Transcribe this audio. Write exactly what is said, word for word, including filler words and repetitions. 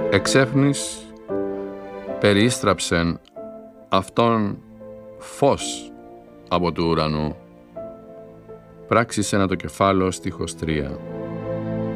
Εξέφνης περίστραψεν αυτόν φως από του ουρανού. Πράξεις ένα το κεφάλαιο στίχος τρία.